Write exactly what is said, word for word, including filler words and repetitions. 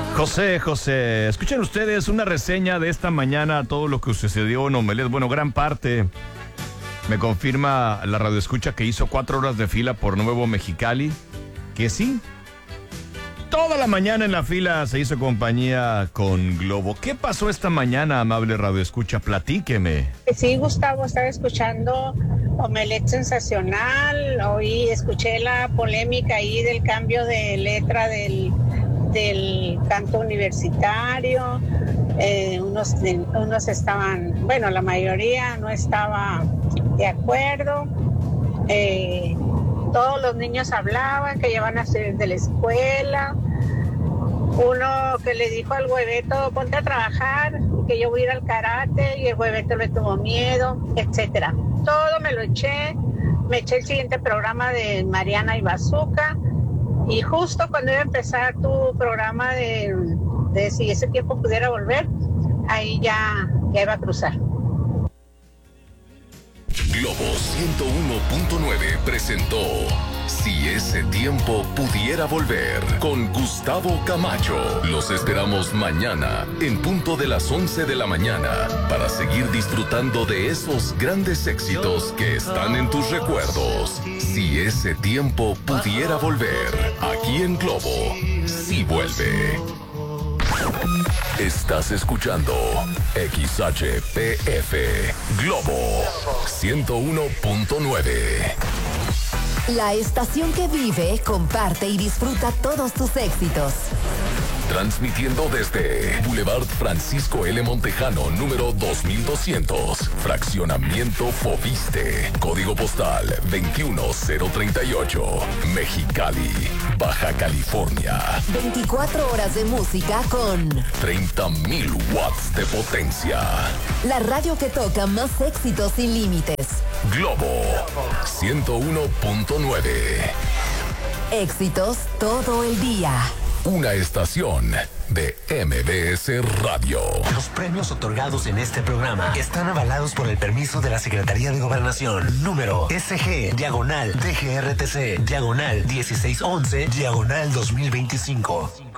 José, José, escuchen ustedes una reseña de esta mañana, todo lo que sucedió en Omelet. Bueno, gran parte me confirma la radioescucha que hizo cuatro horas de fila por Nuevo Mexicali, que sí, toda la mañana en la fila se hizo compañía con Globo. ¿Qué pasó esta mañana, amable radioescucha? Platíqueme. Sí, Gustavo, estaba escuchando Omelet Sensacional. Hoy escuché la polémica ahí del cambio de letra del, del canto universitario. Eh, unos, unos estaban, bueno, la mayoría no estaba de acuerdo. Eh, todos los niños hablaban que ya van a salir de la escuela. Uno que le dijo al hueveto, ponte a trabajar, que yo voy a ir al karate, y el hueveto le tuvo miedo, etcétera. Todo me lo eché, me eché el siguiente programa de Mariana y Bazooka, y justo cuando iba a empezar tu programa de, de si ese tiempo pudiera volver, ahí ya, ya iba a cruzar. Globo ciento uno punto nueve presentó Si ese tiempo pudiera volver con Gustavo Camacho. Los esperamos mañana en punto de las once de la mañana para seguir disfrutando de esos grandes éxitos que están en tus recuerdos. Si ese tiempo pudiera volver, aquí en Globo, sí vuelve. Estás escuchando X H P F Globo ciento uno punto nueve. La estación que vive, comparte y disfruta todos tus éxitos. Transmitiendo desde Boulevard Francisco L. Montejano, número dos mil doscientos, Fraccionamiento Foviste, Código Postal veintiuno cero treinta y ocho, Mexicali, Baja California. veinticuatro horas de música con treinta mil watts de potencia. La radio que toca más éxitos sin límites. Globo ciento uno punto nueve. Éxitos todo el día. Una estación de M B S Radio. Los premios otorgados en este programa están avalados por el permiso de la Secretaría de Gobernación. Número S G, diagonal, D G R T C, diagonal dieciséis once, diagonal dos mil veinticinco.